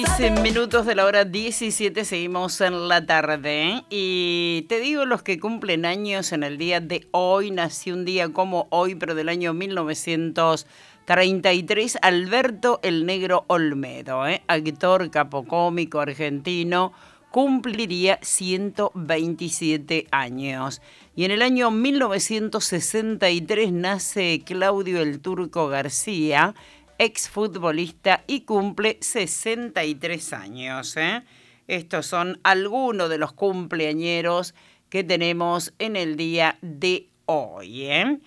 15 minutos de la hora 17, seguimos en la tarde. Y te digo los que cumplen años en el día de hoy. Nació un día como hoy, pero del año 1933, Alberto el Negro Olmedo, actor capocómico argentino, cumpliría 127 años. Y en el año 1963 nace Claudio el Turco García, exfutbolista, y cumple 63 años. Estos son algunos de los cumpleañeros que tenemos en el día de hoy.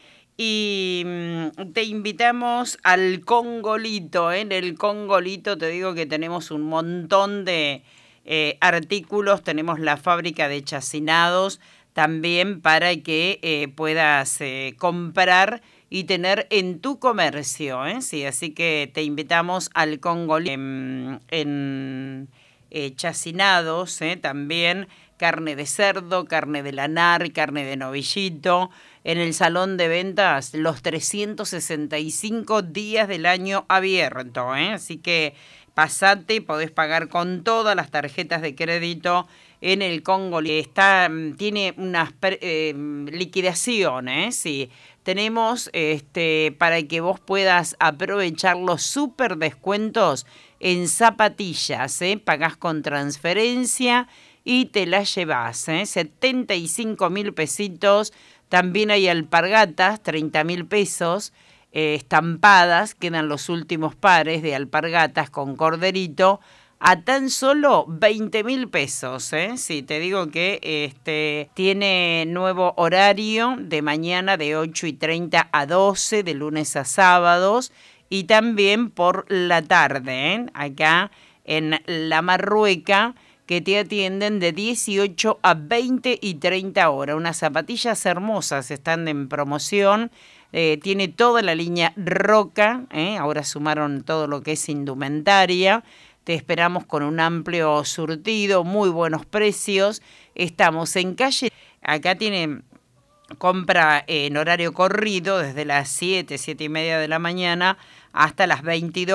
Y te invitamos al Congolito. En el Congolito te digo que tenemos un montón de artículos. Tenemos la fábrica de chacinados también para que puedas comprar y tener en tu comercio, Sí, así que te invitamos al Congolito en chacinados, también carne de cerdo, carne de lanar, carne de novillito, en el salón de ventas los 365 días del año abierto, Así que pasate, podés pagar con todas las tarjetas de crédito en el Congolito. Tiene unas liquidaciones, sí. Tenemos para que vos puedas aprovechar los super descuentos en zapatillas, pagás con transferencia y te las llevas, 75.000 pesitos. También hay alpargatas, 30.000 pesos, estampadas, quedan los últimos pares de alpargatas con corderito a tan solo 20.000 pesos. Sí, te digo que tiene nuevo horario de mañana de 8:30 a 12, de lunes a sábados, y también por la tarde, acá en La Marrueca, que te atienden de 18 a 20 y 30 horas. Unas zapatillas hermosas están en promoción. Tiene toda la línea Roca, ahora sumaron todo lo que es indumentaria. Te esperamos con un amplio surtido, muy buenos precios. Estamos en calle. Acá tiene compra en horario corrido desde las 7:30 de la mañana hasta las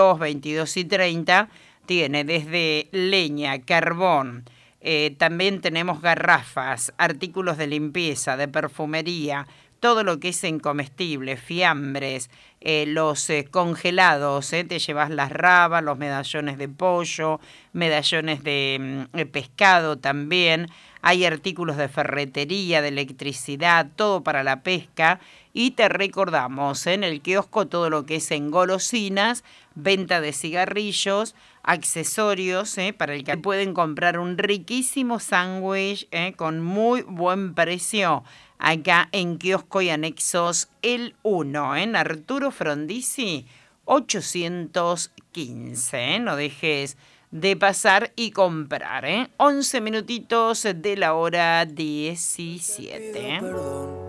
22:30. Tiene desde leña, carbón. También tenemos garrafas, artículos de limpieza, de perfumería, todo lo que es en comestibles, fiambres, los congelados, te llevas las rabas, los medallones de pollo, medallones de pescado también. Hay artículos de ferretería, de electricidad, todo para la pesca. Y te recordamos, en el kiosco todo lo que es en golosinas, venta de cigarrillos, accesorios, para el que pueden comprar un riquísimo sándwich con muy buen precio acá en Kiosco y Anexos El 1, en Arturo Frondizi 815. No dejes de pasar y comprar. 11 minutitos de la hora 17.